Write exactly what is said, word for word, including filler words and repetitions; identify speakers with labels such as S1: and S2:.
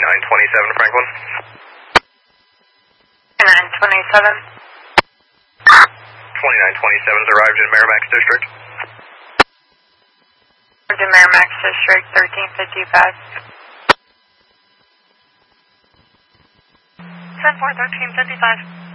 S1: twenty-nine twenty-seven Franklin.
S2: twenty-nine twenty-seven.
S1: twenty-nine twenty-seven's arrived in Merrimack District.
S2: To Merrimack District, thirteen fifty-five.
S3: ten four, thirteen fifty-five.